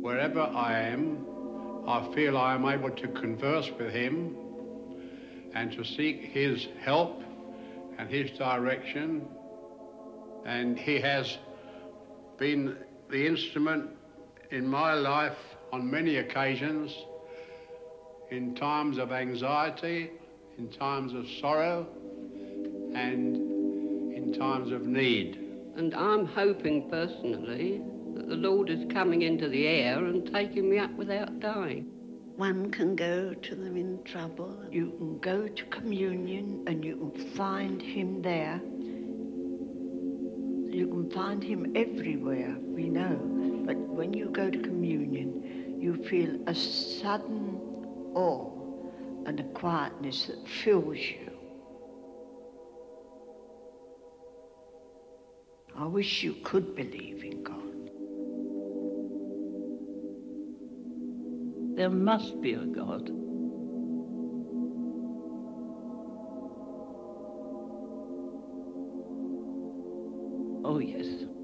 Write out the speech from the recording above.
Wherever I am, I feel I am able to converse with him and to seek his help and his direction. And he has been the instrument in my life on many occasions, in times of anxiety, in times of sorrow, and in times of need. And I'm hoping personally that the Lord is coming into the air and taking me up without dying. One can go to them in trouble. You can go to communion and you can find him there. You can find him everywhere, we know. But when you go to communion, you feel a sudden awe and a quietness that fills you. I wish you could believe in God. There must be a God. Oh, yes.